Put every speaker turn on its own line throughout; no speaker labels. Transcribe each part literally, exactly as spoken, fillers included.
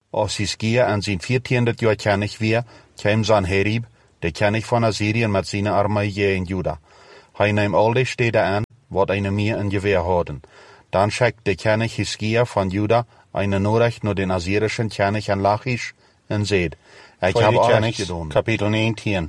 Als Hiskia an zijn viertiende jaar König weer, kwam Sanherib, de König van Assyrien, met zijn armee in Juda. Hij nam al die steden aan, wat eine meer in Gewehr hadden. Dan schickt de König Hiskia van Juda eine Nachricht naar den assyrischen König an Lachish en zeid: Ik heb alles gedaan. Kapitel negentien.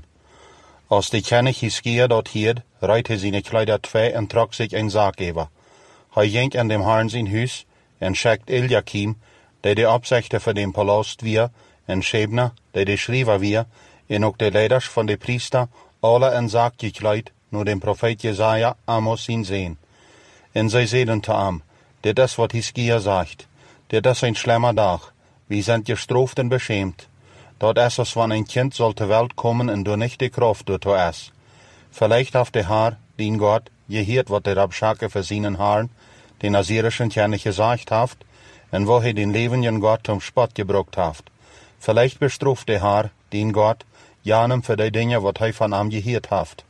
Als de König Hiskia dort hierd, reiht hij zijn Kleider twee en trok zich een zak over. Hij ging an dem Herrn zijn huis en schickt Eliakim, die de opzichter voor den palast weer, en Shebna, die de schrijver weer, en ook de leiders van de priester, alle een zak gekleid, naar den profeet Jesaja, Amos zijn zeen. En zij zeiden te hem: dit is wat Hiskia zegt, dit is een schlimmer dag, wir sind gestraft en beschämt. Dat is als wann ein Kind soll zur Welt kommen en du nicht die Kraft du es. Vielleicht auf der Haar, den Gott, gehört, wat der Rabschake für seinen Haaren, den assyrischen König gesagt haft, en wo he den lebenden Gott zum Spott gebrucht haft. Vielleicht bestraft der Haar, den Gott, janem für die Dinge, wat he von ihm gehört haft.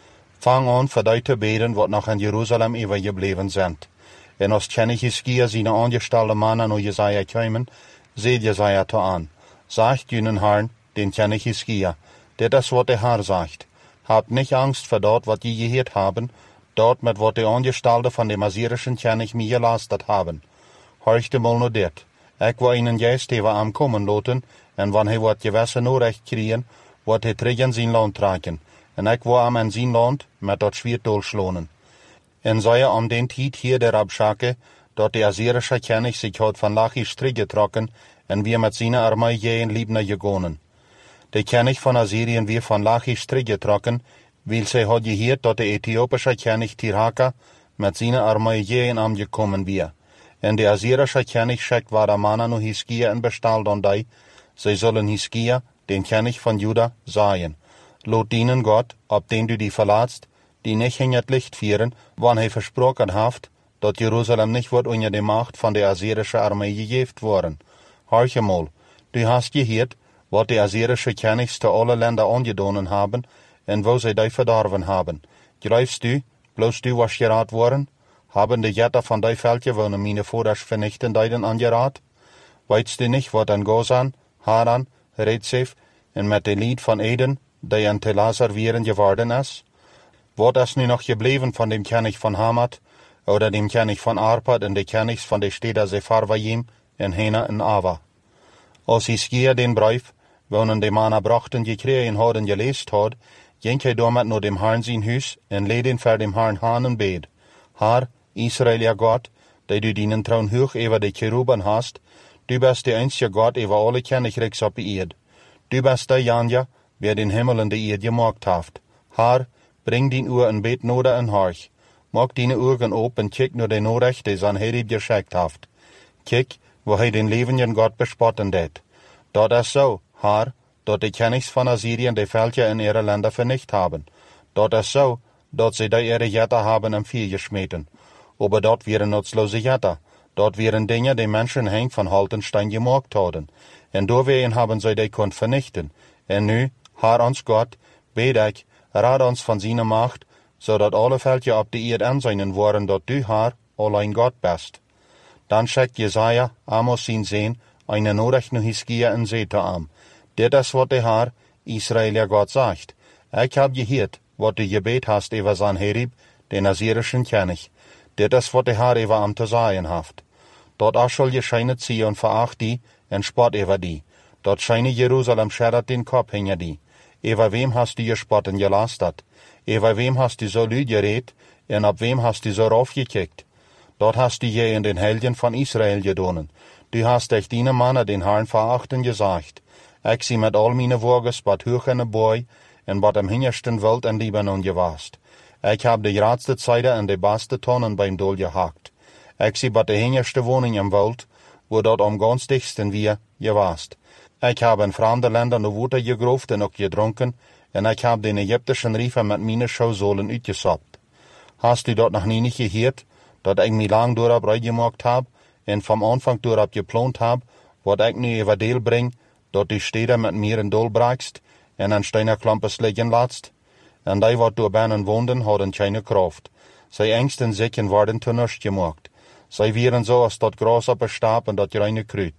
Fang an für die zu beten, wat noch in Jerusalem übergeblieben sind. En als König Hiskia seine angestellte Männer nach Jesaja kämen, seht Jesaja to an. Sagt jenen Herrn, den König Hiskia, dit is wat der Herr sagt. Habt nicht Angst vor dort, wat je gehört haben, dort mit wat die Angestellte von dem assyrischen König mir gelastet haben. Horchte mal nur dit. Ik wil einen Geist über am kommen laten, en wann he wat gewisse Nachricht kriegen, wat he terug in zijn Land tragen, en ik wil am in zijn Land mit dat Schwert durchschlonen. En sei er um den Tiet hier der Rabschake, dort der assyrische König sich hat von Lachish zurückgetrocken, en wir mit seiner Armee jähen Liebner gegonnen. Der König von Assyrien wir von Lachish zurückgetrocken, weil sie hat gehört, dass der äthiopische König Tirhaka mit seiner Armee jähen angekommen wir. En der assyrische König schickt war der Mann an Hiskia en bestal don dei, sie sollen Hiskia, den König von Juda, sagen: Lot dienen Gott, ob den du die verlatst, die nicht in das Licht führen, wann er versprochen haft, dass Jerusalem nicht wird unter die Macht von der assyrischen Armee gegeben worden. Horche mal, du hast gehört, was die assyrische Königs zu alle Länder angedonnen haben, und wo sie die verdorben haben. Glaubst du, bloß du was gerat worden? Haben die Jätter von die Völker, wo meine Vaters vernichten, deiden angerat? Weißt du nicht, was an Gozan, Haran, Rezef und mit dem Lied von Eden, die an Telasar vieren geworden ist? Was ist nu noch geblieben von dem König von Hamat, oder dem König von Arpad und der Königs von der Städte Sepharvaim, in Hena und Ava? Als Hiskia den Brief, wonen die Männer brachten, gekriegen hat und gelesen hat, ging er damit nur dem Herrn sein Haus und led ihn vor dem Herrn Han und bet: Herr, Israel, ja Gott, der du deinen Thron hoch über die Cheruben hast, du bist der einzige Gott über alle Königreichs auf der Erde. Du bist der Janja, wer den Himmel und die Erde gemacht haft. Herr, bring din Uhr und bet noder en Horch. Mag deine Augen op und kick nur den Nachricht, die Sanherib geschickt haft. Kick, wo er den lebenden Gott bespotten det. Dort ist so, Herr, dort die Königs von Assyrien die Völker in ihre Länder vernicht haben. Dort ist so, dort sie da ihre Jätter haben am Vieh geschmeten. Aber dort wären nutzlose Jätter. Dort wären Dinge, die Menschen hängt von Haltenstein gemacht haben. Und doorheen haben sie die Kund vernichten. Und nu, Herr uns Gott, bet ich, rat uns von seiner Macht, so dat alle Völker auf die Erde ansehen worden, dat du, Herr, allein Gott bist. Dann schickt Jesaja, Amos sein Sehn, eine Nachricht nach Hiskia und seht zu ihm: Dit is wat der Herr, Israel, ja Gott sagt. Ich hab gehört, wat du gebet hast über Sanherib, den assyrischen König. Dit is wat der Herr über ihm zu sagen haft. Dort auch soll gescheine Zion veracht die, en spott über die. Dort scheine Jerusalem schert den Kopf hinter die. Über wem hast du gespott und gelastet? Über wem hast du so lüd geredet, und ab wem hast du so raufgekickt? Dort hast du je in den Helden von Israel gedonnen. Du hast dich deine Männer den Herrn verachten gesagt. Ich sie mit all meine Woges bad hoch in der Boy, und bad am hintersten Welt in Libanon gewast. Ich hab die gradste Zeide und die beste Tonnen beim Dol gehackt. Ich sie bad die hinterste Wohnung im Wald, wo dort am ganz dichtsten wir gewast. Ich hab in fremde Ländern nur Wutter gegruft und auch getrunken, und ich hab den ägyptischen Riefer mit meine Schausohlen utgesoppt. Hast du dort noch nie nicht gehört, dat ich mich lang durch ab gemacht hab, und vom Anfang durch ab geplant hab, wat ich nu über Deel bring, dat du Städte mit mir in Dol brachst, und an Steinerklampes liegen latzt? Und die, wat durch Bernen wohnen, hatten keine Kraft. Sie Ängsten sicken worden zu nichts gemacht. Sie wären so, als dat Gras auf der Stab und dat reine Krüt.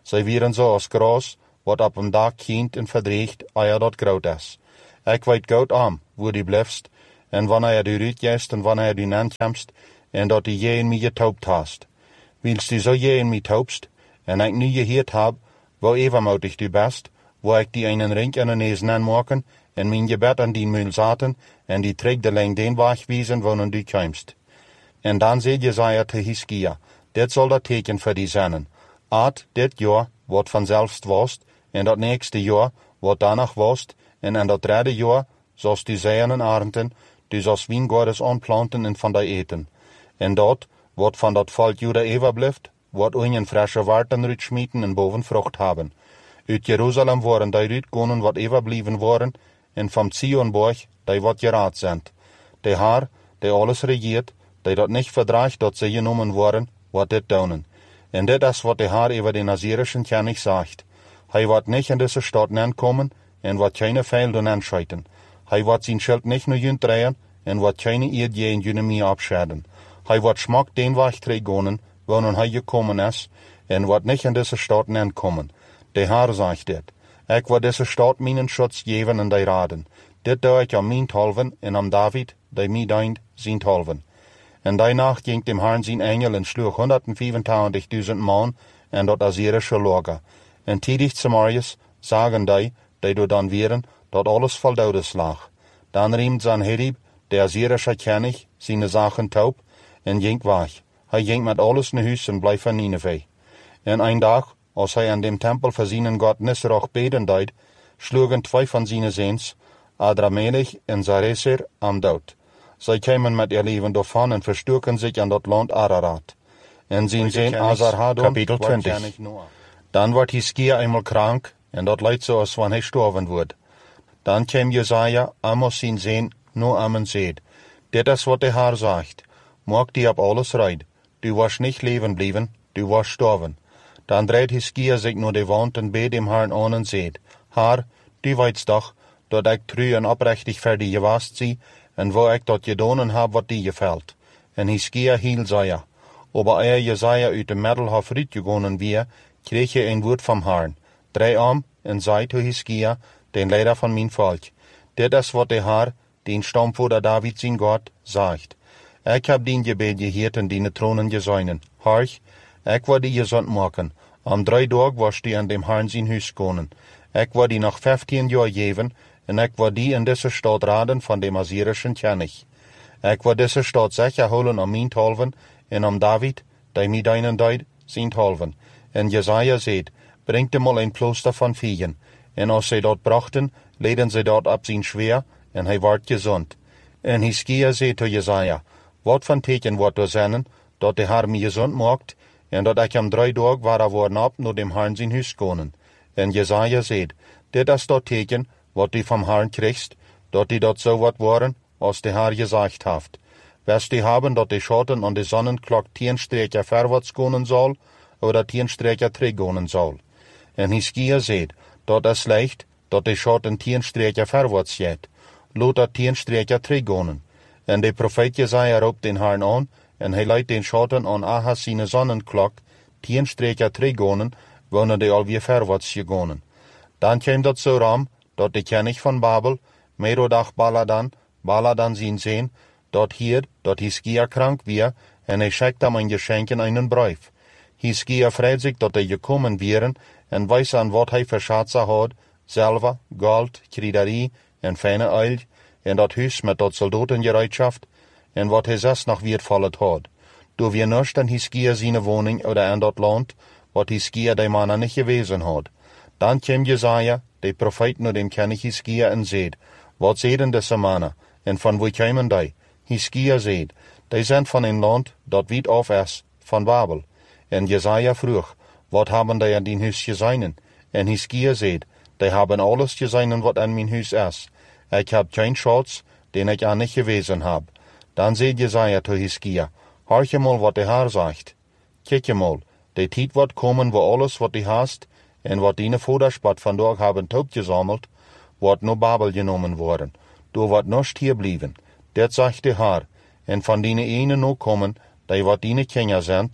Zij wieren zo als gras, wat op een dag kient en verdriegt, eer dat groot is. Ik weet goed aan, waar die blijft, en wanneer du uitjest en wanneer du nankomst, en dat die je in mij getoopt hast. Wilst du zo je in mij toopst, en ik nu je gehoord heb, waar evenmoedig du best, waar ik die einen ring aan de neus aanmaken, en mijn gebed aan die muil zaten, en die trek de lijn den weg wijzen, wanneer du komst. En dan zei Jesaja te Hiskia, dit zal dat teken voor die zijn. Aard dit jaar wat vanzelfs was, en dat nächste jaar wat danach was, en in dat derde jaar zoals du zeeën en arenden, du zoals wijngaardes aanplanten en van die eten. En dat, wat van dat volk Juda overblijft, wat een frische water uitschmieten en boven vrucht hebben. Uit Jeruzalem waren die uitkomen wat overblijven waren, en van Zionborg die wat geraad zijn. De Heer, die alles regeert, die dat niet verdraagt dat ze genomen worden, wat dit doen. En dit is wat de Heer over de Nazirischen König zegt. Hij wordt niet in deze stad aankomen, en wordt geen feil doen aanschuiten. Hij wordt zijn schild niet naar jullie draaien, en wordt geen eed je in jullie mee opscheiden. Hij wordt smak den weg teruggaan, wanneer hij gekomen is, en wordt niet in deze stad aankomen. De Heer zegt dit. Ik wil deze stad mijn schutz geven en die raden. Dit doe ik om mijn tolven en om David, die mij dient, zijn tolven. En daarna ging dem Herrn zijn engel en sloeg honderdvierentwintigduizend man en dat Assyrische lager. En tidig Samarias zagen die, die door dan wieren, dat alles voldoende lag. Dan riemt Sanherib, de Assyrische koning, zijn zaken taub, en ging weg. Hij ging met alles naar huis en bleef van Nineveh. En een dag, als hij aan dem tempel voor zijn God Nisroch beden deed, sloegen twee van zijn zoons, Adramelech en Sarezer, am dood. Zij kwamen met ihr leven daarvan en verstoken zich aan dat land Ararat. En zijn zoon Azarhadon, kapitel twintig. Dan wordt Hiskia eenmaal krank, en dat leidt zoals wanneer hij sterven wordt. Dan kwam Jesaja, Amos zijn zoon, nu aan en zei, dit is wat de Heer zegt, maak die op alles rijden, du was niet leven blijven, du was sterven. Dan draait Hiskia zich naar de wand en beet dem Herrn aan en zei, Heer, du weet toch, dat ik trouw en oprechtig voor die geweest zie, en waar ik dat gedaan heb wat die gevalt. En Hiskia hield Jesaja. Aber eer Jesaja uit de middelhof uitgegaan weer, kreeg je een woord van Herrn. Draai om en zei te Hiskia, den leider van mijn volk. Dit is wat de Heer, den stamvoerder David zijn God, zegt. Ik heb dien gebed gehoord en die tronen gezoinen. Horch, ik wil die gezond maken. Om drie dagen was die aan dem Herrn zijn huis komen. Ik wil die nog vijftien jaar geven, en ik wil die in deze stad raden van de Assyrischen koning. Ik wil deze stad zeker houden om mijn tolven, en om David, die mij deinen deed, zijn tolven. En Jesaja zei, brengt hem al een klooster van vieren. En als zij dat brachten, leden zij dat op zijn zwaar, en hij werd gezond. En Hiskia zei tot Jesaja, wat van teken wordt er zijn, dat de Heer mij gezond maakt, en dat ik om drie dagen waar worden op naar dem Herrn zijn huis komen. En Jesaja zei, dit is dat teken, wat u van Herrn krijgt, dat u dat zo wat worden, als de Heer gezegd heeft. Wirst u hebben dat de schatten aan de zonneklok tien streker verwaarts gaan zal, oder tien streker terug gaan zal. En Hiskia zei, dat is slecht, dat de schatten tien streker verwaarts gaat. Laat dat tien streker terug gaan. En de profeet Jesaja roept den Herrn aan, en hij leidt den schatten aan Ahas zijn zonneklok tien streker terug gaan, wanneer de alweer verwaarts gegaan. Dan kwam dat zo ram, dat de koning van Babel, Merodach Baladan, Baladan zijn zoon, dat hier, dat Hiskia krank weer, en hij schickt hem een geschenk in een brief. Hiskia vreet zich dat hij gekomen wieren, en wijst aan wat hij voor schatsen had, zilver, goud, kruiderie en fijne oil, en dat huis met dat soldatengereedschaft, en wat hij zes nog weervallen had. Door weer nust in Hiskia zijn woning oder in dat land, wat Hiskia de mannen niet gewezen had. Dan kwam Jesaja, de profeet, naar dem koning Hiskia en zei, wat zeiden deze mannen, en van waar kwamen die? Hiskia zei, die zijn van een land dat wiet af is, van Babel. En Jesaja vroeg, wat hebben die in die huis gezien? En Hiskia zei, die hebben alles gezien wat in mijn huis is. Ik heb geen schatz, den ik aan niet gewezen heb. Dan zei Jesaja tot Hiskia, hoor je mal wat de Heer zegt. Kijk je mal, de tijd wordt komen waar alles wat die haast, en wat die voorderspad vandaag hebben opgezameld, wordt naar Babel genomen worden. Door wat nust hier blijven. Dit zegt de Heer, en van die ene nu komen, die wat die kinderen zijn,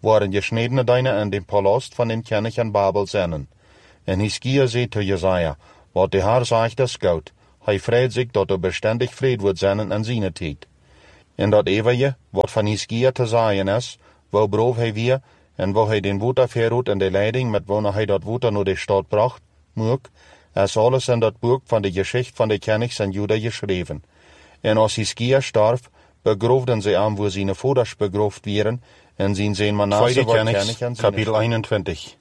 waren gesnedene deine in dem Palast van dem König in Babel zinnen. En Hiskia zei tot Jesaja, wat de Heer zegt is goud. Hij vreet zich dat er bestendig vrede wordt zinnen in zijn tijd. En dat eeuwige, wat van Hiskia te zeggen is, wou broof hij weer, en wou hij den water verroet in de leiding, met wanneer hij dat water naar de stad bracht, moek, is alles in dat boek van de geschichte van de Königs in Juda geschreven. En als Hiskia starf, begroefden ze hem waar zijn vaders begroefd werden, en zien zijn Manasse wordt König. Kapitel eenentwintig.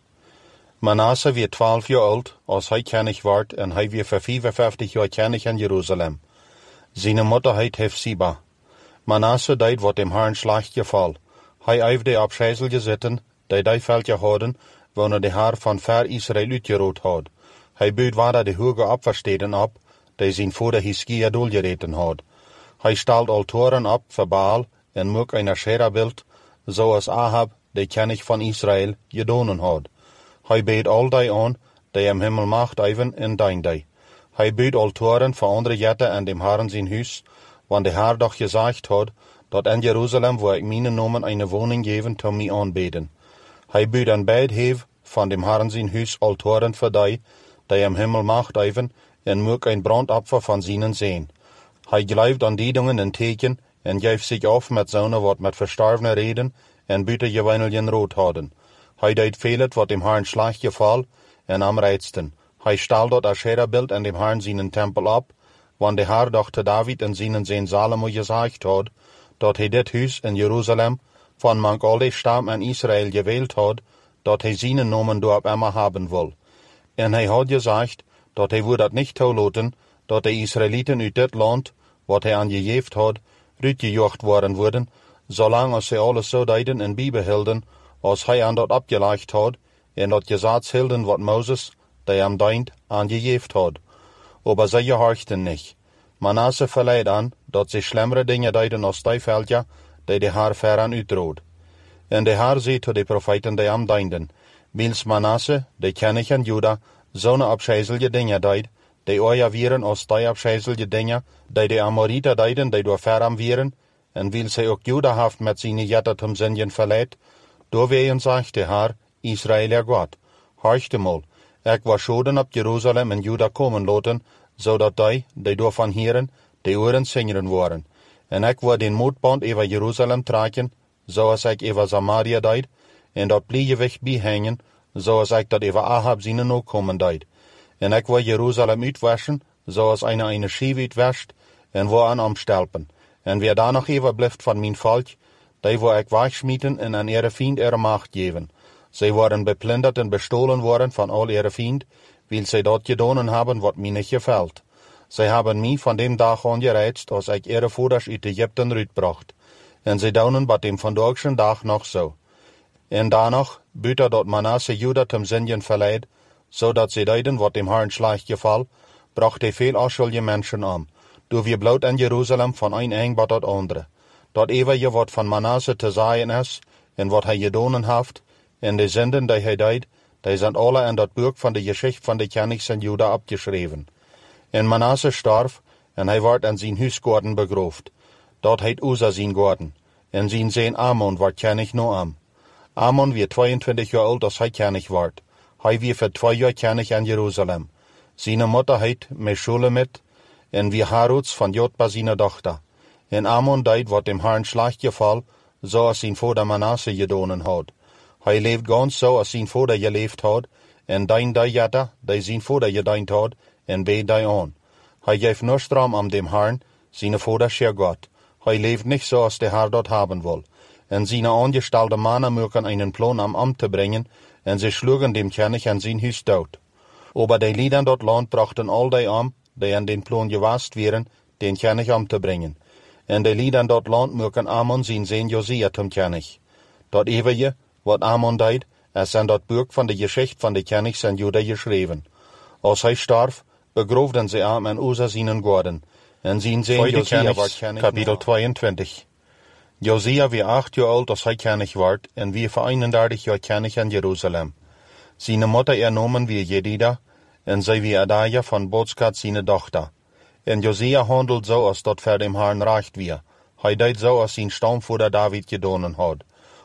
Manasse werd twaalf jaar oud, als hij König werd, en hij werd voor vijfenvijftig jaar König in Jeruzalem. Zijn moeder heet Hefsiba. Manasse deed wat dem Herrn slecht geval. Hij eifde op schijzelje zitten, die die veldje hadden, wanneer de Heer van ver Israël uitgerood had. Hij buit waarde de hoge opversteden op, die zijn vader Hiskia doelgereten had. Hij stelt altaren op voor Baal en moek een Asherah-beeld, zoals Ahab, de König van Israël, gedaan had. Hij beet al die aan, die hem hemel macht even en diende. Hij buit altaren voor andere jetten en dem Herrn zijn huis, want de Heer doch gezegd had, dat in Jeruzalem wil ik mijn namen een woning geven te mij aanbeden. Hij buit een beid heef van dem Herrn zijn huis altaren voor die, die hem hemel macht even, en moek een brandopfer van zijn zijn. Hij geloofde aan die dingen en teken, en geeft zich af met zonen wat met verstorvene reden, en buiten gewijneljen rood hadden. Hij deed veel wat dem Herrn slecht geval, en am reidsten. Hij stal dat Asherah-beeld in dem Herrn zijn tempel op, want de Heer doch te David en zijn zijn Salomo gezegd had, dat hij dit huis in Jeruzalem van mank al de stam in Israël gewild had, dat hij zijn namen daarop immer hebben wil. En hij had gezegd, dat hij would dat niet toelaten, dat de Israëlieten uit dit land, wat hij aangegeven had, uitgejocht worden worden, zolang als zij alles zo deden en bijbehielden, als hij aan dat opgelegd had, en dat gezats hielden wat Moses, die hem dient, aangegeven had. Aber zij gehorchten niet. Manasse verleid aan, dat ze schlimmere dingen deden als die veldje, die de Heer veraan uitrood. En de Heer zei tot de profeten die hem dienden, wils Manasse, de König in Juda, zo'n afschijzelje dingen deed, die ooit wieren als die afschijzelje dingen, die de Amoriten deden, die door veraan wieren, en wils hij ook Juda heeft met zijn jetten om zinjen verleid, door ween zegt de Heer, Israël er God, horchte mal, ik was schoden op Jeruzalem en Juda komen laten, zodat die, die door van hieren, de oren zingeren worden. En ik wil den moedband over Jeruzalem trekken, zoals ik over Samaria deed, en dat pliegewicht bijhangen, zoals ik dat over Ahab zijn ook komen deed. En ik wil Jeruzalem uitwaschen, zoals eine eine schie uitwascht, en wil aan omstelpen. En wie daar nog even blijft van mijn volk, die wil ik wegsmieten en aan ihre vriend ihre macht geven. Zij worden beplunderd en bestolen worden van al ihre vriend, wil zij dat gedaan hebben wat mij niet gefällt. Zij hebben mij van dem dag aan gereizt, als ik ihre vaders uit Egypten uitbracht. En zij doen wat dem vandaagse dag nog zo. En daarna, buiten dat Manasse Juda ten zinjen verleid, zodat zij deden wat dem Herrn slecht geval, bracht hij veel afschuldige mensen om. Door wie bloot in Jeruzalem van een eng tot het andere. Dat eeuwige wat van Manasse te zeggen is, en wat hij gedaan heeft, en de zinden die hij deed, die zijn alle in dat boek van de geschichte van de Königs in Juda opgeschreven. En Manasse starf, en hij werd in zijn huisgorden begroefd. Dat heet Uza zijn gorden. En zijn zoon Amon werd König na hem. Amon werd tweeëntwintig jaar oud als hij König werd. Hij werd voor twee jaar König in Jeruzalem. Zijn moeder heet Meshulemit, en wie Haruts van Jotba zijn dochter. En Amon deed wat dem Herrn slecht geval, zoals zijn vader Manasse gedaan had. Hij leeft gans zo als zijn vader geleefd had, en dient die jetten, die zijn vader gediend had, en beet die aan. Hij geeft nur stram om dem Herrn, zijn vader scheer God. Hij leeft niet zoals de Heer dat hebben wil. En zijn aangestelde mannen mogen einen plan om om te brengen, en ze sloegen dem König en zijn huis dood. Aber die lieden dat land brachten al die om, die in den plan gewast wären, den König om te brengen. En die lieden dat land mogen Amon zijn zoon Josia zum König. Dat eeuwige, wat Amon deed, is in dat boek van de geschichte van de Königs in Juda geschreven. Als hij starf, begroefden ze hem in Uza zijn gorden, en zijn zoon Josia werd König. Kapitel tweeëntwintig. Josia was acht jaar oud als hij König werd, en wie voor eenendertig jaar König in Jeruzalem. Zijn moeder ernomen wie Jedida, en zij wie Adaya van Botskat zijn dochter. En Josia handelt zo als dat voor dem Herrn recht wie. Hij deed zo als zijn stamvader David gedaan had.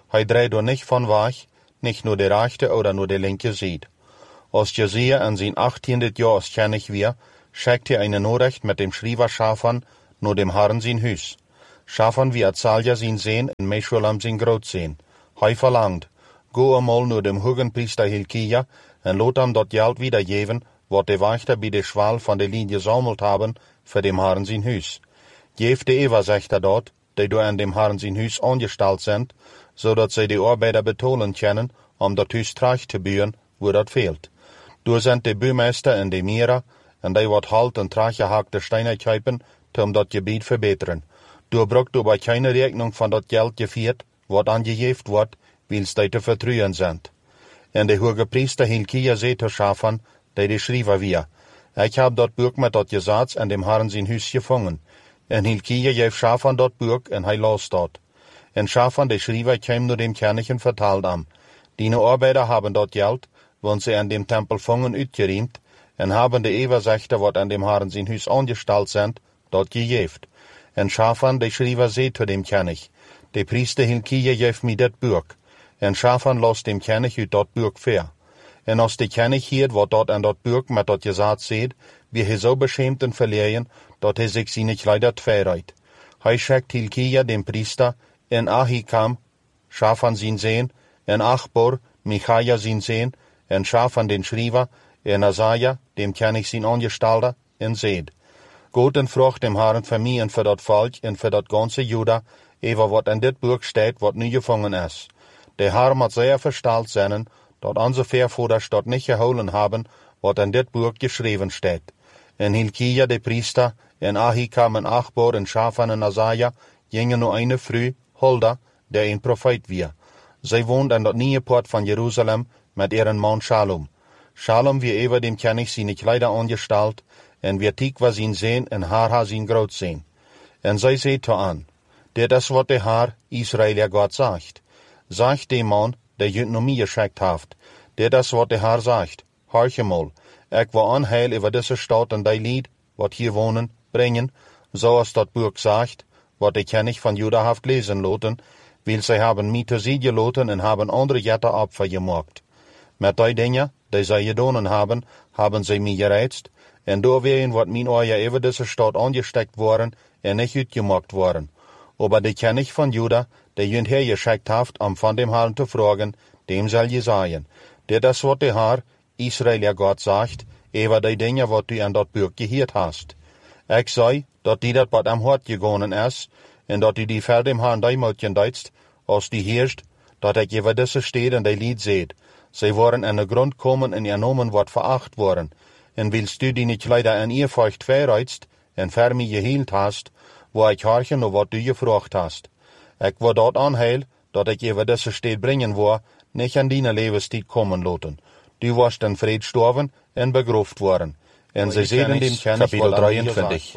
Hij dreht er niet van weg, niet nur de rechte oder nur de linke Seite. Als Jesaja in zijn achttiendet jaar als König weer, schickt hij eine Nachricht mit dem Schreiber Schafan nur dem Herrn sein Huis. Schafan wie Azalia zijn Sehn en Meshulam zijn Grootzehn. Hij verlangt, go eenmaal naar dem hogen priester Hilkia en laat hem dat geld wiedergeven, wat de wachter bij de schwal van de linie gesammeld hebben, voor dem Herrn zijn Huis. Geef de Everzechter dort, die door aan dem Herrn zijn Huis aangesteld zijn, zodat zij de arbeider betalen kunnen om dat huis terug te bouwen, waar dat veelt. Door zijn de bouwmeester en de mera, en die wat halt en teruggehakte stenen kuipen, om dat gebied verbeteren. Door brukt daarbij keine rekening van dat geld gevierd, wat aangegeven wordt, wils die te vertrouwen zijn. En de hoge priester Hilkia zei te Schafan, die de schrijver weer, ik heb dat boek met dat gezats en dem Herrn zijn huis gevangen. En Hilkia geeft Schafan dat boek en hij las dat. En Schafan de schrijver kwam naar dem König en vertelde hem, die arbeider hebben dat geld, want ze aan dem tempel vangen uitgeruimd, en hebben de Everzechter wat aan dem Herrn zijn huis aangesteld zijn, dat gegeven. En Schafan de schrijver zei te dem König, de priester Hilkia geeft mij dit boek. En Schafan las dem König uit dat boek ver. En als de König hield wat dat aan dat boek met dat gezat zet, wie hij zo beschämt en verlegen, dat hij zich zijn kleider tweerijdt. Hij schickt Hilkia dem priester, en Ahikam, Schafan zijn Sehn, en Achbor, Michaja zijn Sehn, en Schafan den schrijver, en Azaja, dem König zijn aangestalter, en zed. Goed en vroeg dem Herrn voor mij en voor dat volk en voor dat ganze Juda, over wat in dit boek staat wat nu gevangen is. De Herr moet zeer versteld zijn, dat onze voorvoerders dat niet gehouden hebben, wat in dit boek geschreven staat. En Hilkia de priester, en Ahikam en Achbor en Schafan en Azaja, gingen nu eine vrouw, Hulda, der een profeet weer. Zij woont aan dat nieuwe poort van Jeruzalem met ihren man Shalom. Shalom wie over dem König zijn kleider aangesteld, en wie tiek was zijn Sehn en haar zijn Grootzehn. En zij zei te aan, dit is wat de Herr, Israël God zegt. Zegt de man, die junt naar mij geschikt heeft, dit is wat de Herr zegt. Hoor mal, ik wil aanheil over deze stad en die lied, wat hier wonen, brengen, zoals dat boek zegt, wat de König van Juda heeft lezen laten, wil zij hebben mij te zien gelaten en hebben andere jetten opfer gemaakt. Met die dingen, die zij gedaan hebben, hebben zij mij gereizt, en doorwegen wat mijn ogen over deze stad aangestekt worden en niet uitgemaakt worden. Aber de König van Juda, die junt hergeschikt heeft om van dem Herrn te vragen, dem zal je zeggen, dit is wat de Herr, Israël God zegt, over die dingen wat u aan dat boek gehoord hast. Ik zei, dat die dat wat am hart gegaan is, en dat u die ver dem Herrn die moet geduidst, als die heerst, dat ik over deze steden die lied zeed. Zij worden aan de grond komen en genomen wat veracht worden. En wilst u die niet leider aan eerfurcht verreizt, en ver mij geheeld hast, waar ik harken naar wat u gevraagd hast. Ik wil dat aanheil, dat ik over deze stad brengen wil, niet aan die levenstijd komen laten. Du was dan vrede sterven en begroefd worden. En zij zeiden dem König, kapitel drieëntwintig.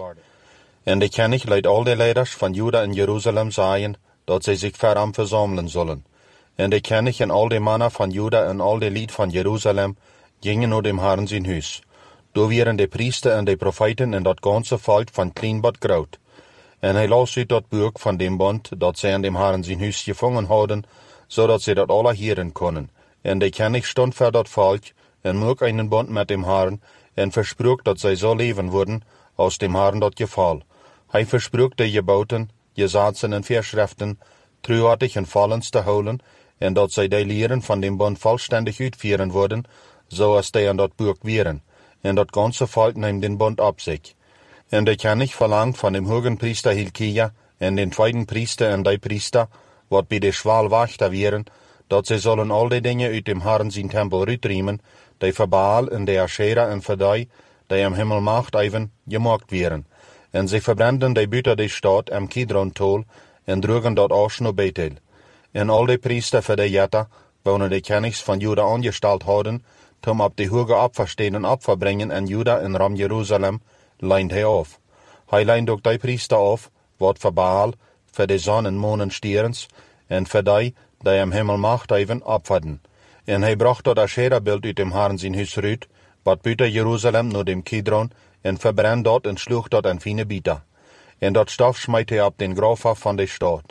En de König leidt al de leiders van Juda en Jeruzalem zeggen, dat zij zich veram verzamelen zullen. En de König en al de mannen van Juda en al de lied van Jeruzalem gingen naar dem Herrn zijn huis. Door waren de priester en de profeten en dat ganze volk van klein tot groot. En hij las uit dat boek van dem bond dat zij aan dem Herrn zijn huis gevangen hadden, zodat zij dat alle hieren konden. En de König stond voor dat volk en maak einen bond met dem Herrn en versprook dat zij zo leven worden, als dem Herrn dat geval. Hij versprook de geboten, gezatsen en verschriften, treuartig en vallens te houden, en dat zij de leren van dem bond volständig uitvieren worden, zoals die aan dat boek waren. En dat ganze volk neemt den bond op zich. En de König verlangt van dem hogen priester Hilkia en den tweeden priester en die priester, wat bij de schwal wachter waren, dat zij zullen al die dingen uit dem Herrn zijn tempel uitriemen, die voor Baal en de Asherah en voor die, die am Himmel macht even, gemaakt waren. En zij verbranden die buiten de stad am Kidron-tol en droegen dat as naar Bethel. En al die priester voor de jetta, wonen de Königs van Juda aangesteld hadden, om op de hoge opversteden opfer brengen en Juda en ram Jeruzalem, leint hij af. Hij leint ook die priester af, wat voor Baal, voor de zon en maan en stierens, en voor die, die am Himmel macht even, opferden. En hij bracht dat Asherah-beeld uit dem Herrn zijn huis uit, wat buiten Jeruzalem naar dem Kidron, en verbrand dat en sloeg dat aan fine bieter. En dat stof smijt hij op den graf af van de stad.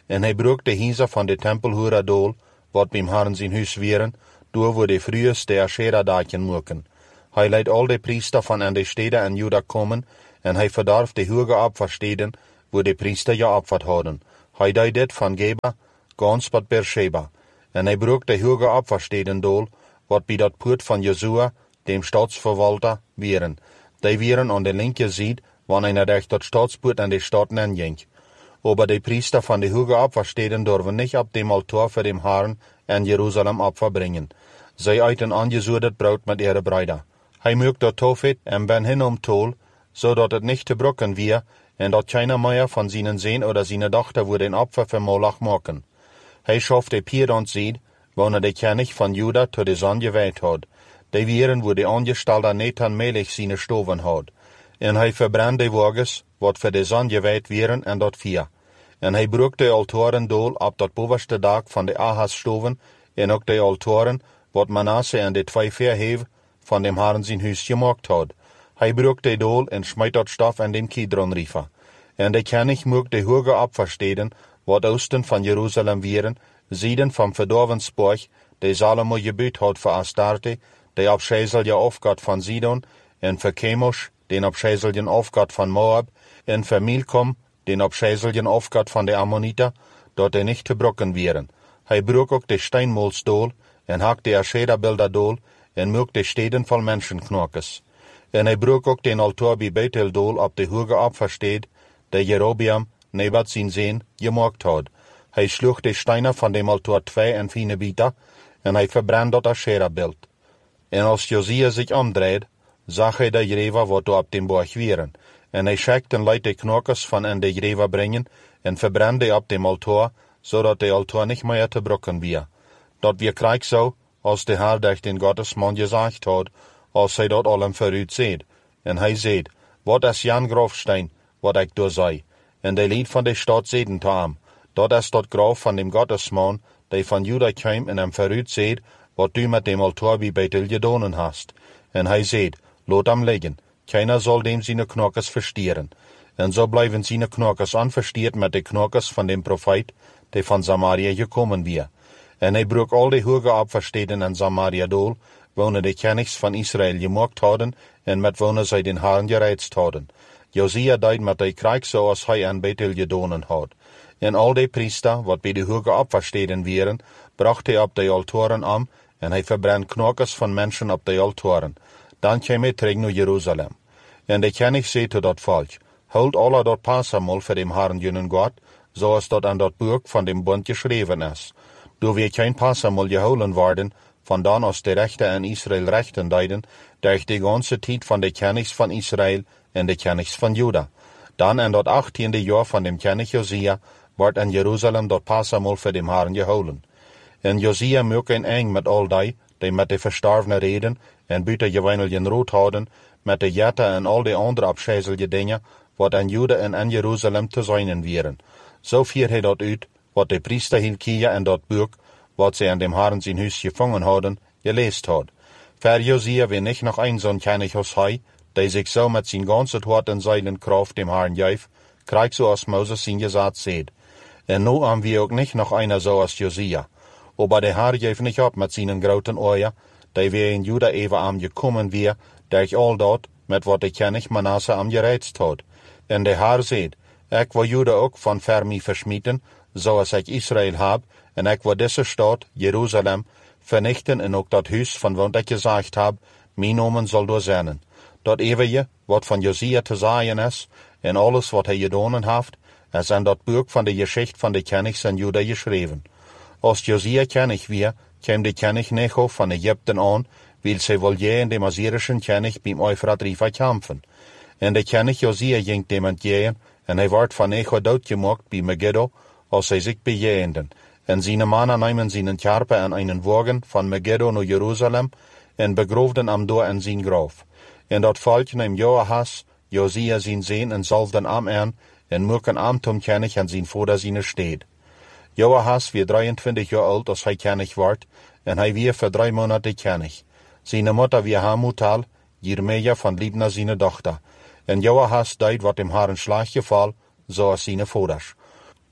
En hij brook de hiezen van de tempelhoera dool, wat beim Herren zijn huis wieren, door wo de vroeges de Asherah-daken maken. Hij leidt al de priester van aan de steden in Juda komen, en hij verdarf de hoge opfersteden, wo de priester geopferd hadden. Hij deed dit van Geba, gans tot Beersheba. En hij brook de hoge opfersteden dool, wat bij dat poort van Jozua, dem staatsverwalter, wieren. Die wieren aan de linker zijde, wanneer hij naar dat staatspoort en de stad inging. Aber de priester van de hoge opfersteden durven niet op dem altaar voor dem Herren in Jeruzalem opfer brengen. Zij eten aangezoederd brood met ihre bruiden. Hij mocht dat tofet en ben hin om tol, zodat het niet te brokken weer, en dat keiner meer van zijn zoon oder zijn dochter voor een opfer voor Moloch maken. Hij schoof de pier aan zijd, wanneer de koning van Juda tot de zon gewijd had. Die wieren wo de aangestelde Nathan Melech zijn stoven had. En hij verbrandde de wagens, wat voor de zon gewijd wieren en dat vier. En hij brook de altaren dool op dat bovenste dak van de Ahas stoven, en ook de altaren, wat Manasse en de twee verheef van dem Herren zijn huis gemaakt had. Hij brook de dool en smijt dat stof en dem Kidron river. En de koning mocht de hoge opfersteden, wat oosten van Jeruzalem wieren, zijden van verdorven spoor, de Salomo gebuut had voor Astarte, de opschezelje afgod van Sidon, en voor Chemosh, den opschezelje afgod van Moab, en voor Milcom, den opschezelje afgod van de Ammoniter, dat de niet te brokken wieren. Hij brook ook de steinmoolsdool, en hak de Asherah-beelden dool, en mook de steden vol menschenknokes. En hij brook ook den altaar bij Bethel dool op de hoge opfersteed, de Jerobeam, Nebat zijn zoon, gemaakt had. Hij sloeg de steinen van dem altaar twee en fine bieten, en hij verbrand dat Asherah-beeld. En als Josia zich omdraaide, zag hij de greven wat op dem borg wieren. En hij schikte en liet de knokers van in de greven brengen, en verbrandde op dem altaar, zodat de altaar niet meer te brokken weer. Dat weer krijg zo, als de Heer durch den Gottesman gezegd had, als hij dat allen vooruit zeed. En hij zeed, wat is Jan grafsteen, wat ik door zei. En de lied van de stad zeiden te hem, dat is dat graf van dem Gottesman, die van Juda kwam en hem vooruit zeed, wat du met dem altaar bij Bethel gedaan hast. En hij zeed, laat hem liggen, keiner zal dem zijn knokkers verstieren. En zo blijven zijn knokkers onverstierd met de knokkers van dem profeet, die van Samaria gekomen weer. En hij brook al de hoge opfersteden in Samaria dool, wonen de kenigs van Israël gemaakt hadden, en met wonen zij den Herren gereidst hadden. Josia deed met de krijg zoals hij aan Bethel gedaan had. En al de priester, wat bij de hoge opfersteden wieren, bracht hij op de altaren om, en hij verbrand knokkers van mensen op de altaren. Dan kwam hij terug naar Jeruzalem. En de koning zei tot dat volk, houd alle dat passamal voor dem Herren jullie God, zoals dat aan dat boek van dem bond geschreven is. Door weer geen passamal gehouden worden, vandaan als de rechten in Israël rechten deden, durch de ganze tijd van de kenigs van Israël en de kenigs van Juda. Dan in dat achttiende jaar van dem koning Josia, wordt in Jeruzalem dat passamal voor dem Herren gehouden. En Josia mocht een eng met al die, die met de verstorvene reden, en buiten gewijneljen rood houden, met de jatten en al de andere afschezelje dingen, wat in Juda en in Jeruzalem te zijn wieren. Zo vier hij dat uit, wat de priester Hilkia en dat boek, wat zij in dem Herren zijn huis gevangen hadden, geleest had. Ver Josia weer niet nog een zo'n koning als hij, die zich zo met zijn ganse hart en zeilen kracht dem Herren geef, krijg zoals Moses zijn gezet zeed. En nu hebben we ook niet nog een zoals Josia. Aber de Heer geeft niet op met zijn grote oorlog, die weer in Juda even aan gekomen weer, durch al dat, met wat de koning Manasse aan gereidst had. En de Heer zeed, ik wil Juda ook van ver mij versmieten, zoals ik Israël heb, en ik wil deze stad, Jeruzalem, vernichten en ook dat huis van wat ik gezegd heb, mijn namen zal doorzenden. Dat eeuwige, wat van Josia te zeggen is, en alles wat hij gedaan heeft, is in dat boek van de geschichte van de konigs in Juda geschreven. Als Josia koning weer, kwam de koning Necho van Egypte aan, wil zij wel jij en de Assyrischen koning bij Eufrat River kampen. En de koning Josia ging dem entgegen, en hij werd van Necho doodgemaakt bij Megiddo, als zij zich bejenden. En zijn mannen namen zijn karpen en einen wagen van Megiddo naar Jeruzalem, en begroefden hem door in zijn graf. En dat volk nam Joahas, Josia zijn zoon, en zalfden hem aan, en moeken hem tot koning en zijn vader zijn steed. Joahas weer drieëntwintig jaar oud als hij koning werd, en hij weer voor drie maanden koning. Zijn moeder weer Hamutal, Jeremia van Libna zijn dochter. En Joahas deed wat hem haar een slag geval, zoals zijn vaders.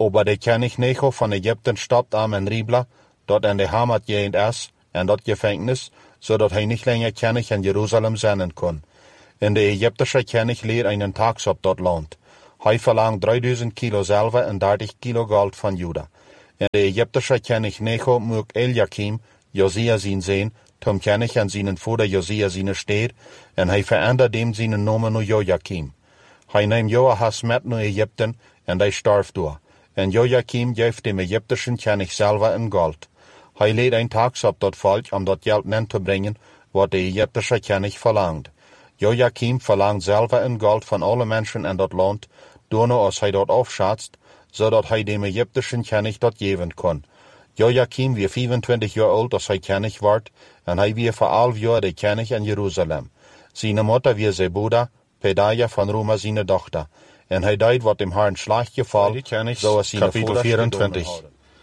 Aber de König Necho van Egypten stapt aan en Ribla, dat in de Hamat jeend is, en dat gevangenis, zodat hij niet langer König in Jeruzalem zijn kon. En de Egyptische König leert einen tax op dat land. Hij verlangt drieduizend kilo zilver en dertig kilo goud van Juda. En de Egyptische König Necho moet Eliakim, Josia zien zijn, tom König en zijn vader Josia zien steed, en hij verandert hem zijn naam naar Joachim. Hij neemt Joachas met naar Egypten, en hij starft door. En Joachim geeft dem Egyptischen König zilver en gold. Hij leed een tax op dat volk om dat geld nen te brengen, wat de Egyptische König verlangt. Joachim verlangt zilver en gold van alle mensen in dat land, daarna als hij dat afschatst, zodat hij dem Egyptischen König dat geven kon. Joachim weer vierentwintig jaar oud als hij König werd, en hij weer voor elf jaar de König in Jeruzalem. Zijn moeder weer Zebuda, Pedaya van Roma zijn dochter. En hij deed wat hem haar een slag geval, zoals zijn vader vierentwintig.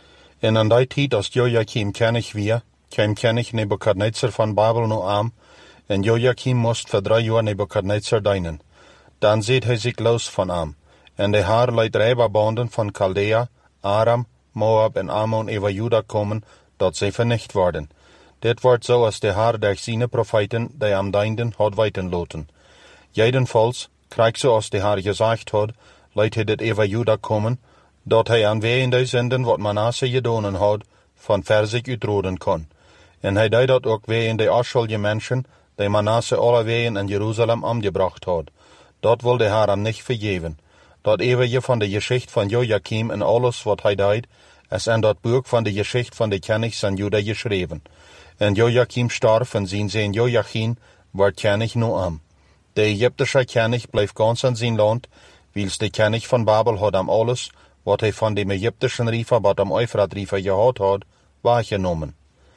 En aan die tijd als Joachim König weer, kwam König Nebukadnezar van Babel naar aan, en Joachim moest voor drie jaar Nebukadnezar dienen. Dan zet hij zich los van hem. En de Heer liet rijbanden van Chaldea, Aram, Moab en Ammon over Juda komen, dat zij vernicht worden. Dit wordt zoals de Heer door zijn profeten, die am dienden, had weten laten. Jedenfalls, krijg zoals de Heer gezegd had, liet hij dit over Juda komen, dat hij aan weeënde zenden wat Manasse gedaan had, van ver zich uitroden kon. En hij deed dat ook weeënde afschuldige mensen, die Manasse alle ween in Jeruzalem omgebracht had. Dat wil de Heer hem niet vergeven. Dat eeuwige van de geschichte van Joachim en alles wat hij deed, is in dat boek van de geschichte van de Königs van Juda geschreven. En Joachim starf en zijn zoon Joachim werd König na hem. De Egyptische König bleef gans in zijn land, wils de König van Babel had hem alles, wat hij van de Egyptischen riefer, wat hem Eufrat riefer gehad had, waargenomen.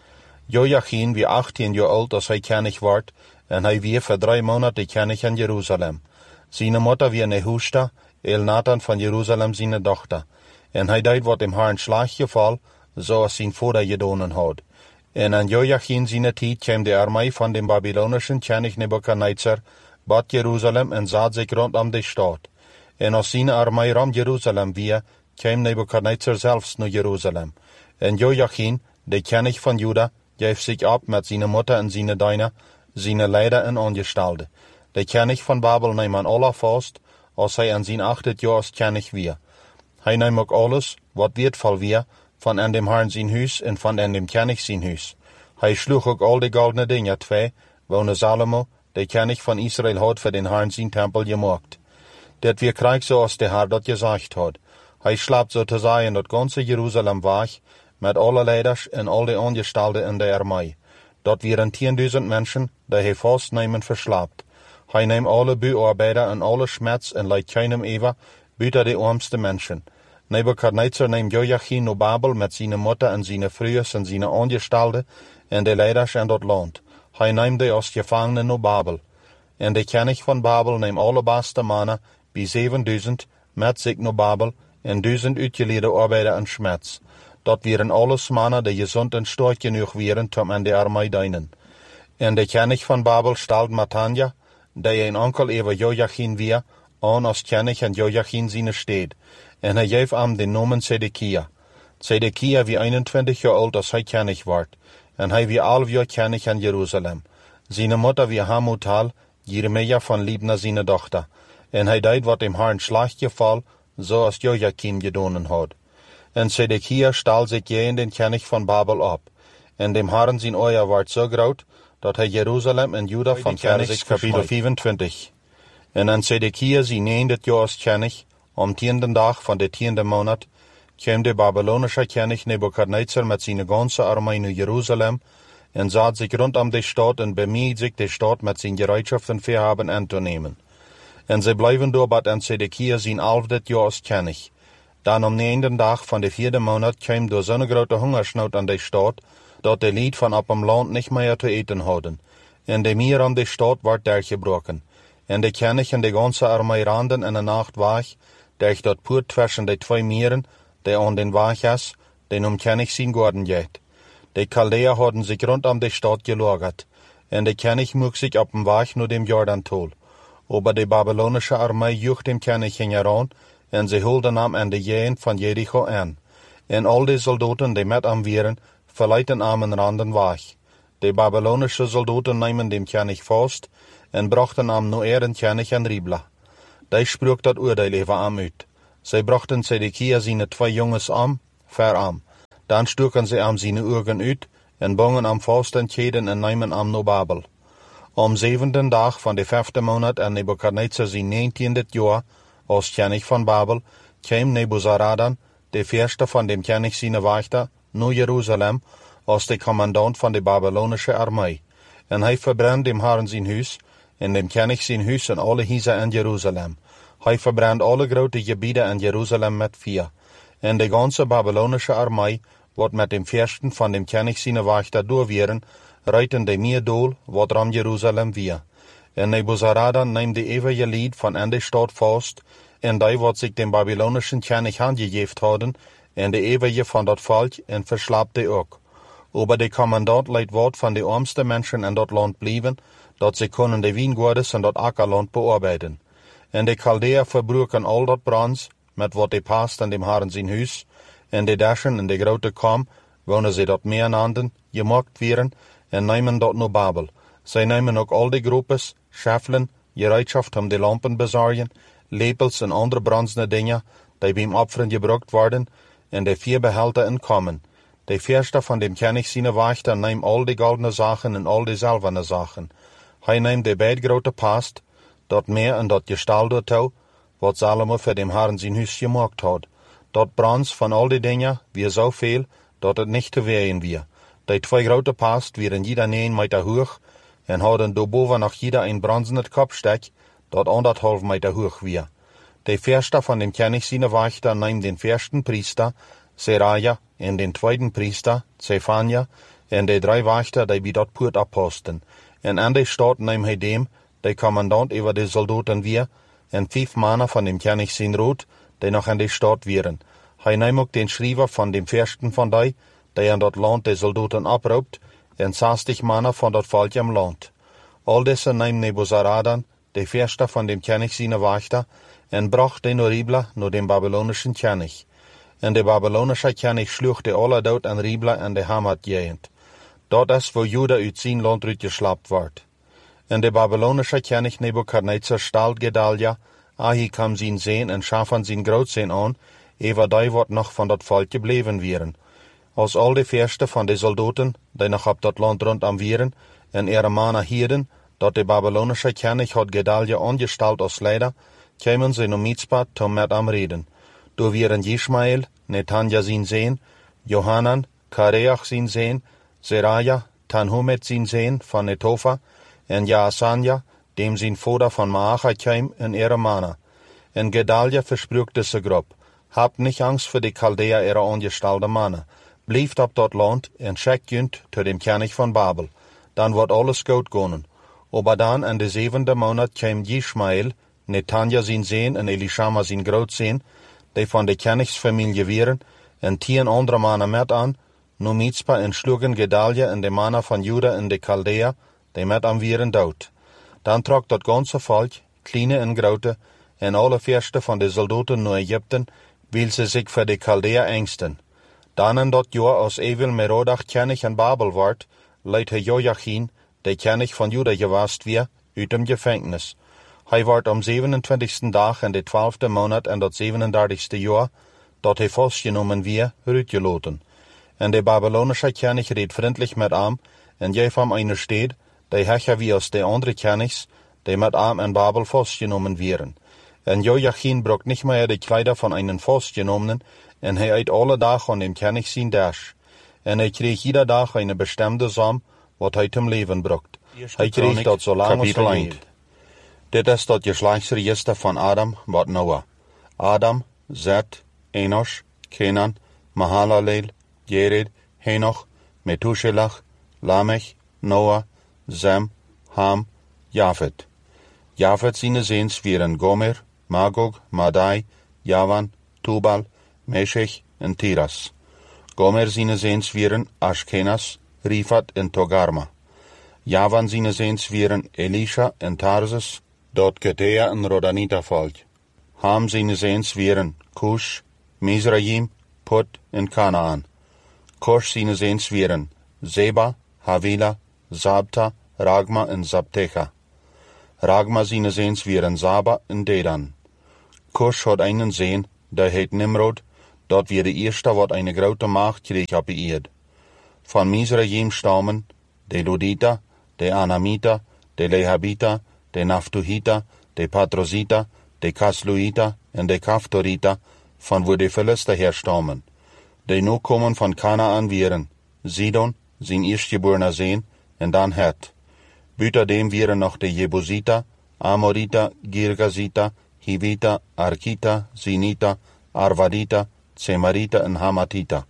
Joachim was achttien jaar oud als hij König werd, en hij was voor drie maanden König in Jeruzalem. Zijn moeder was Nehushta, Elnathan van Jeruzalem zijn dochter. En hij deed wat hem haar een slag geval, zoals zijn vader gedaan had. En aan Joachim zijn tijd kwam de armee van de Babylonischen König Nebukadnezar, bad Jeruzalem en zat zich rondom de stad. En als zijn armee rond Jeruzalem weer, kwam Nebukadnezar zelfs naar Jeruzalem. En Joachim, de König van Juda, geef zich op met zijn moeder en zijn dienaar, zijn leider en aangestalde. De König van Babel neemt aan alle vast, als hij aan zijn achtend jaar als König weer. Hij neemt ook alles, wat wertvoll weer, van in dem Herrn zijn huis en van in dem König zijn huis. Hij sloeg ook al de goldene dingen twee, wonen Salomo, de König van Israël had voor den Herrn zijn tempel gemaakt. Dit weer krijgt zoals de Heer dat gezegd had. Hij slaapt zo te zeggen dat ganze Jeruzalem weg, met alle leiders en al de aangestalden in de armee. Dat waren tienduizend mensen, die hij vastnemen verslaapt. Hij neemt alle buarbeiders en alle schmerz en leidt keinem over, buiten de armste mensen. Nebukadnezar neemt Joachim naar Babel met zijn moeder en zijn vrouwen en zijn aangestalden en de leiders in dat land. Hij neemt die als gevangenen naar Babel. En de König van Babel neemt alle beste mannen, bij zevenduizend, met zich naar Babel, en duizend uitgeleide arbeiders en schmerz. Dat waren alles mannen die gezond en sterk genoeg waren om in de armee dienen. En de König van Babel stelt Matanja, die een onkel over Joachim weer, aan als König in Joachim zijn steed. En hij geeft hem de naam Zedekia. Zedekia was eenentwintig jaar oud als hij König werd. En hij was elf jaar König in Jeruzalem. Zijn moeder was Hamutal, Jeremia van Libna zijn dochter. En hij deed wat hem haar een slag geval, zoals Joachim gedaan had. En Zedekia stal zich in den König van Babel op. En dem Herrn zijn oor werd zo groot, dat hij Jeruzalem en Juda van ver zich kapitel vierentwintig. En aan Zedekia zijn negentig jaar als König, om tiende dag van de tiende maand, kwam de Babylonische König Nebukadnezar met zijn ganze armee naar Jeruzalem en zat zich rondom de stad en bemidde zich de stad met zijn gereedschaften verhaben aan te nemen. En zij blijven doorbad aan Zedekia zijn elfde jaar als König. Dan om negende dag van de vierde maand kwam door zo'n grote hongersnood aan de stad, dat de lied van op hem land niet meer te eten hadden. En de meer aan de stad werd doorgebroken. En de König en de ganze armee randen in de nacht weg, durch dat poort tussen de twee meren, die aan den weg is, den om König zijn geworden geht. De Chaldeer hadden zich rondom de stad gelagert, en de König moest zich op een weg naar dem Jordantal. Aber de Babylonische armee joeg dem König heran, en ze hielden hem aan de jeën van Jericho aan. En al de soldaten die met hem waren, verlieten hem en renden weg. De Babylonische soldaten namen dem König vast en brachten hem naar eren König en Ribla. Die sprak dat oordeel over hem uit. Zij brachten Zedekia zijn twee jongens aan, ver hem. Dan stoken ze hem zijn ogen uit en bongen hem vast en keden en namen hem naar Babel. Om zevende dag van de vijfde maand en Nebukadnezar zijn negentiende jaar als König van Babel, kwam Nebuzaradan, de eerste van dem König zijn wachter, naar Jeruzalem als de commandant van de Babylonische armee. En hij verbrandde dem Herren zijn huis, en dem König zijn huis en alle huizen in Jeruzalem. Hij verbrandde alle grote gebieden in Jeruzalem met vuur. En de ganse Babylonische armee, wat met dem eersten van dem König zijn wachter doorweren, reiten de meer doel, wat ram Jeruzalem weer. En Nebuzaradan neemt de eeuwige lied van in de stad vast, en die wat zich dem Babylonischen König handgegeven hadden, en de eeuwige van dat volk, en verslaapte ook. Aber de commandant leidt wat van de armste mensen in dat land blijven, dat ze kunnen de wijngaarden in dat akkerland bearbeiden. En de Chaldeer verbruiken al dat brands, met wat de past in dem Herren zijn huis, en de dashen in de grote kam, wonen ze dat meer nanden, gemaakt werden, en nemen dat naar Babel. Zij nemen ook al de groepes, schaffelen, gereedschaft om de lampen bezorgen, lepels en andere brandsende dingen, die bij opferen gebruikt worden, en de vier behelten inkomen. De eerste van dem König zijn wachter neemt al de goldene zaken en al de zilverne zaken. Hij neemt de beide grote past, dat meer en dat gestalde touw, wat Salomo voor dem Herren zijn huis gemaakt had. Dat brands van al die dingen weer zoveel, dat het niet te wegen weer. Die twee grote past waren jeder negen meter hoog, en hadden daarboven nog jeder een brandend kopstek, dat anderhalf meter hoog weer. De eerste van dem König zijn wachter neemt den eerste priester, Seraja, en den tweede priester, Zephania, en de drie wachter die bij dat poort opposten. En aan de stad neemt hij dem, de commandant over de soldaten weer, en vijf mannen van dem König zijn rood, die nog in de stad waren. Hij neemt ook den schrijver van dem eerste van die, die in dat land de soldaten oproept, en zestig mannen van dat volk im land. Al deze neemt Nebuzaradan, de eerste van dem König zijn wachter, en bracht den naar Ribla, naar dem Babylonischen König. En de Babylonische König sloeg de alle dood en Ribla en de Hamat-gegend. Dat is waar Juda uit zijn land uitgeslapt wordt. En de Babylonische König Nebukadnezar stalt Gedalia, Ahikam zijn zoon en Shaphan zijn grootzoon aan, over die wat nog van dat volk gebleven waren. Als al de eerste van de soldaten, die nog op dat land rondom waren, en ihre mannen hielden, dat de Babylonische König had Gedalia aangesteld als leider, kwamen ze naar Mitzpah om met hem reden. Door waren Ishmael, Netanja zijn zoon, Johanan, Kareach zijn zoon, Zeraja, Tanhumet zijn zoon van Netofa, en Jaasanja, dem zijn vader van Maacha kwam, en ihre mannen. En Gedalia versprach deze groep: Habt niet angst voor de Chaldea ihre aangestelde mannen. Blijft op dat land en schickt junt tot dem König van Babel. Dan wordt alles goed gaan. Aber dan in de zevende maand kwam Ishmael, Netanja zijn zoon en Elishama zijn grootzoon, die van de koningsfamilie waren, en tien andere mannen met aan, naar Mitzpah en sloegen Gedalia en de mannen van Juda en de Chaldea, die met hem waren dood. Dan trok dat ganse volk, kleine en grote, en alle eerste van de soldaten naar Egypte, wil ze zich voor de Chaldea angsten. Dan in dat jaar als Evil Merodach König in Babel wordt, leidt hij Joachim, de König van Juda geweest weer, uit dem gevangenis. Hij wordt om zevenentwintigste dag in de twaalfde maand en dat zevenendertigste jaar, dat hij vastgenomen weer, uitgelaten. En de Babylonische König reed vriendelijk met hem, en geef hem een stad, die hecher wie als de andere Königs, die met hem in Babel vastgenomen werden. En Joachim brak niet meer de kleider van een vastgenomenen, en hij eet alle dagen aan dem König zijn dash. En hij kreeg ieder dag een bestemde som, wat hij ten leven bracht. Hij kreeg dat zo lang als hij leefde. Dit is dat geslachtsregister van Adam wat Noah. Adam, Zet, Enosh, Kenan, Mahalaleel, Jered, Henoch, Methuselah, Lamech, Noah, Sem, Ham, Japhet. Japhet zijn zoons waren Gomer, Magog, Madai, Javan, Tubal, Meshech en Tiras. Gomer zijn zoons waren Ashkenaz, Rifat en Togarma. Javan zijn zoons waren Elisha en Tarsus, dat Getea en Rodanita volk. Ham zijn zeens wieren Cush, Mizraim, Put en Kanaan. Cush zijn zeens wieren Zeba, Havila, Zabta, Ragma en Zabtecha. Ragma zijn zeens wieren Zaba en Dedan. Cush had einen zeen, die heet Nimrod, dat weer de eerste wat een grote macht kreeg op de eerd. Van Mizraim stammen de Ludita, de Anamita, de Lehabita, de Naftuhita, de Patrozita, de Kasluita en de Kaftorita, van waar de Philister herstammen. De nu komen van Kanaan wieren Sidon, zijn eerstgeborene zeen, en dan Het. Buitendem wieren nog de Jebusita, Amorita, Girgazita, Hivita, Arkita, Zinita, Arvadita, Tsemarita en Hamatita.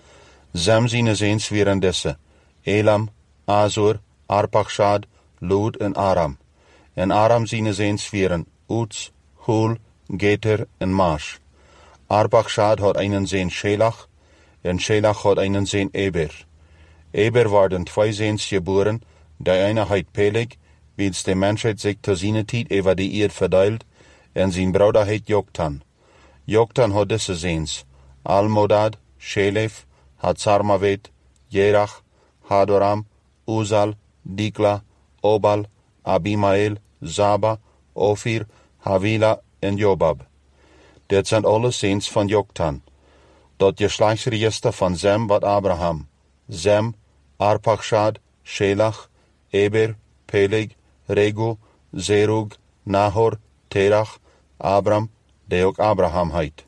Zem zijn zeens wieren deze, Elam, Azur, Arpachshad, Lud en Aram. En Aram zijn zeens wieren Uts, Hul, Geter en Mash. Arpachshad had einen zeen Shelach, en Shelach had einen zeen Eber. Eber waren twee zeens geboren, de ene heet Peleg, wils de mensheid zich te zijn tijd over de eerd verdeelt, en zijn broeder heet Joktan. Joktan had deze zeens, Almodad, Shelef, Hatzarmavet, Jerach, Hadoram, Uzal, Dikla, Obal, Abimael, Zaba, Ofir, Havila en Jobab. Dit zijn alle zeens van Joktan. Dat geslachtsregister van Zem wat Abraham, Zem, Arpachshad, Shelach, Eber, Peleg, Regu, Zerug, Nahor, Terach, Abram, die ook Abraham heet.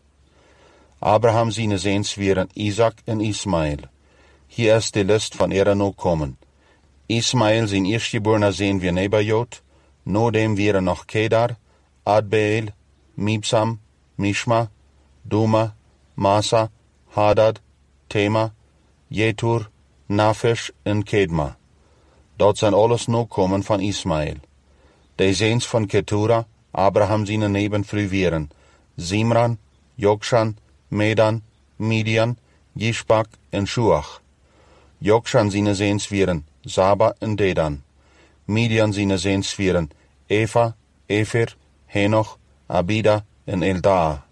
Abraham zijn zeens wieren Isaac en Ismael. Hier is de list van ere nu komen. Ismael zijn eerstgeborene zeen weer Nebajot, nodem wieren nog Kedar, Adbeel, Mibsam, Mishma, Duma, Masa, Hadad, Tema, Jetur, Nafesh en Kedma. Dat zijn alles nu komen van Ismael. De zeens van Ketura, Abraham zijn nebenvrouw wieren Zimran, Jokshan, Medan, Midian, Jishbak en Shuach. Jokshan zijn zeens wieren Zaba en Dedan. Midian zijn zeens wieren Eva, Efer, Henoch, Abida en Eldaa.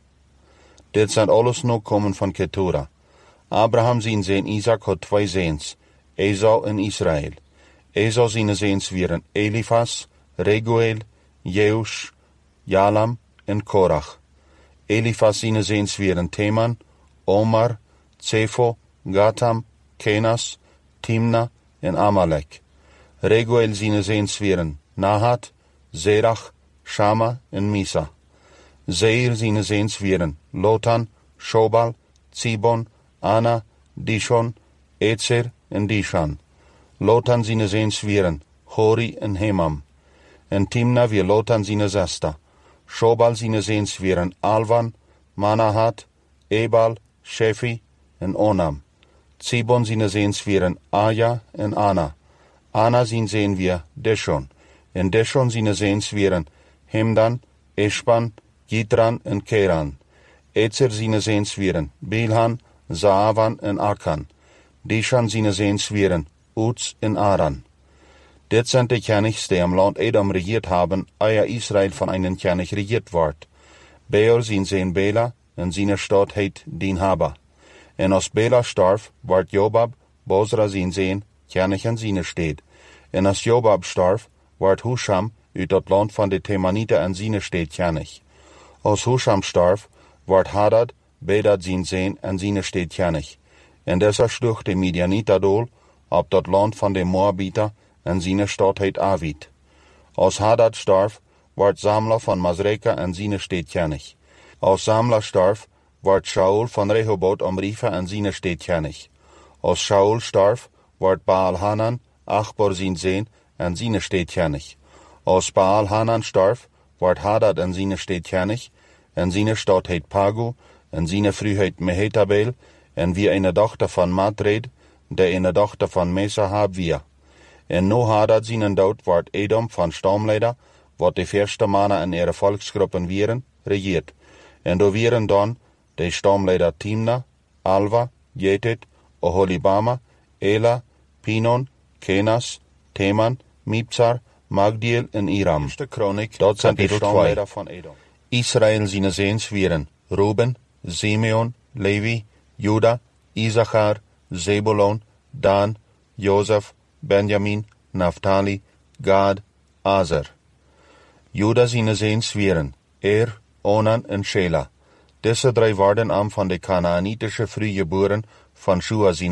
Dit zijn alles nu komen van Ketura. Abraham zijn zeen Isaac had twee zeens, Esau en Israël. Esau zijn zeens wieren Elifas, Reguel, Jeush, Jalam en Korach. Elifas zijn zeens wieren Teman, Omar, Tsefo, Gatam, Kenas, Timna en Amalek. Reguel zijn zeens wieren Nahat, Zerach, Shama en Misa. Zeir zijn zeens wieren Lotan, Shobal, Zibon, Ana, Dishon, Etzer en Dishan. Lotan zijn zeens wieren Hori en Hemam. En Timna weer Lotan zijn zesta. Shobal zijn zeens wieren Alvan, Manahat, Ebal, Shefi en Onam. Zibon zijn zeens wieren Aja en Ana. Ana zijn zeen weer Deshon. En Deshon zijn zeens wieren Hemdan, Eshpan, Yitran en Keran. Etzer zijn zeens wieren Bilhan, Zaavan en Akan. Dishan zijn zeens wieren Uts en Aran. Dit zijn de Kenigs die am Land Edom regiert haben, eer Israël van einen Kenig regiert wordt. Beor zijn zijn Bela, en zijn stad heet Dinhaba. En als Bela starf, wordt Jobab, Bozra zijn zijn, Kenig en zijn steed. En als Jobab starf, wordt Husham uit dat land van de Temanite en zijn steed Kenig. Als Husham starf, wordt Hadad, Bedad zijn zijn en zijn steed Kenig. En deze sloeg de Midianita dool op dat land van de Moabita, en zijn stad heet Avid. Als Hadad starf, wordt Zamla van Masreka en zijn steed Kenig. Als Zamla starf, wordt Shaul van Rehoboth omrieven en zijn steed Kenig. Als Shaul starf, wordt Baal Hanan, Achbor zijn zeen en zijn steed Kenig. Als Baal Hanan starf, wordt Hadad en zijn steed Kenig, en zijn stad heet Pagu, en zijn vrouw heet Mehetabel, en wie een dochter van Matred, de een dochter van Mesahab via. En nu Hadad zijn dood wordt Edom van stamleider, wat de eerste mannen en ihre volksgroepen wieren, regiert. En do wieren dan de stamleider Timna, Alva, Jetet, Oholibama, Ela, Pinon, Kenas, Teman, Mibzar, Magdiel en Iram. Dat zijn de stamleider van Edom. Israel zijn zeens wieren, Ruben, Simeon, Levi, Juda, Issachar, Zebulon, Dan, Josef, Benjamin, Naphtali, Gad, Aser. Juda zijn zeens wieren, Er, Onan en Shela. Deze drie waren am van de Kanaanitische vrijgeboren van Shua zijn